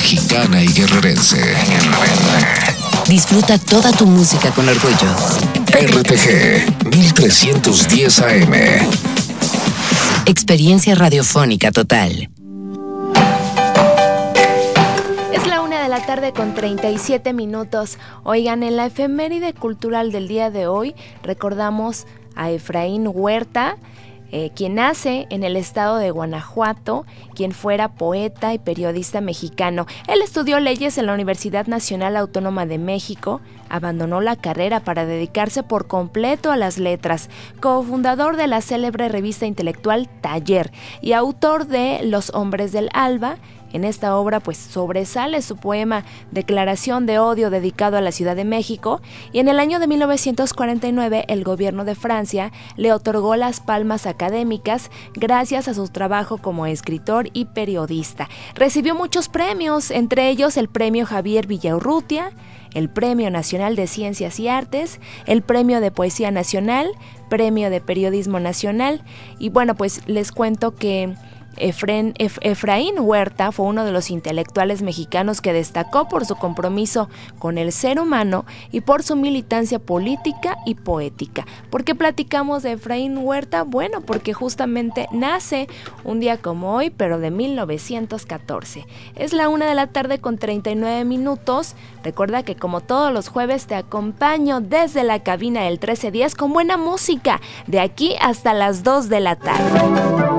mexicana y guerrerense. Disfruta toda tu música con orgullo. RTG 1310 AM. Experiencia radiofónica total. Es la 1:00 con 37 minutos. Oigan, en la efeméride cultural del día de hoy recordamos a Efraín Huerta, quien nace en el estado de Guanajuato, quien fuera poeta y periodista mexicano. Él estudió leyes en la Universidad Nacional Autónoma de México, abandonó la carrera para dedicarse por completo a las letras, cofundador de la célebre revista intelectual Taller y autor de Los Hombres del Alba. En esta obra pues sobresale su poema Declaración de Odio dedicado a la Ciudad de México, y en el año de 1949 el gobierno de Francia le otorgó las palmas académicas gracias a su trabajo como escritor y periodista. Recibió muchos premios, entre ellos el premio Javier Villaurrutia, el Premio Nacional de Ciencias y Artes, el Premio de Poesía Nacional, Premio de Periodismo Nacional. Y bueno, pues les cuento que Efraín Huerta fue uno de los intelectuales mexicanos que destacó por su compromiso con el ser humano y por su militancia política y poética. ¿Por qué platicamos de Efraín Huerta? Bueno, porque justamente nace un día como hoy, pero de 1914. Es la 1:00 con 39 minutos. Recuerda que como todos los jueves te acompaño desde la cabina del 1310 con buena música, de aquí hasta las 2 de la tarde.